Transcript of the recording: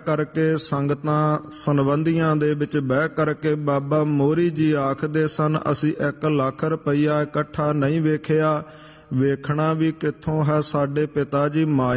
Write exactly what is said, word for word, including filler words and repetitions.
ਕਰਕੇ ਸੰਗਤਾਂ ਸੰਬੰਧੀਆਂ ਦੇ ਵਿੱਚ ਬਹਿ ਕਰਕੇ ਬਾਬਾ ਮੋਹਰੀ ਜੀ ਆਖਦੇ ਸਨ, ਅਸੀਂ ਇੱਕ ਲੱਖ ਰੁਪਈਆ ਇਕੱਠਾ ਨਹੀਂ ਵੇਖਿਆ, ਵੇਖਣਾ ਵੀ ਕਿੱਥੋਂ ਹੈ। ਸਾਡੇ ਪਿਤਾ ਜੀ ਮਾਇਆ